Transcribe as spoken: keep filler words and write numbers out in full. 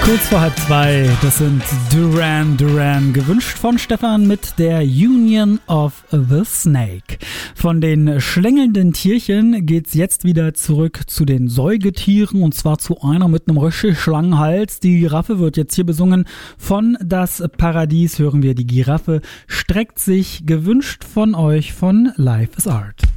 Kurz vor halb zwei, das sind Duran Duran, gewünscht von Stefan mit der Union of the Snake. Von den schlängelnden Tierchen geht's jetzt wieder zurück zu den Säugetieren, und zwar zu einer mit einem richtig langen Hals. Die Giraffe wird jetzt hier besungen. Von Das Paradies hören wir die Giraffe, streckt sich, gewünscht von euch von Life is Art.